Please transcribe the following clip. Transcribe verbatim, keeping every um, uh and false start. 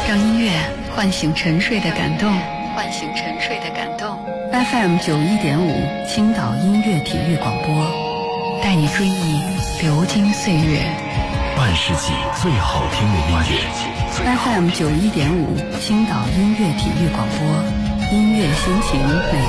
让音乐唤醒沉睡的感动，唤醒沉睡的感动。F M 九一点五，青岛音乐体育广播，带你追忆流金岁月。 半世纪最好听的音乐。 F M 九一点五，青岛音乐体育广播，音乐心情每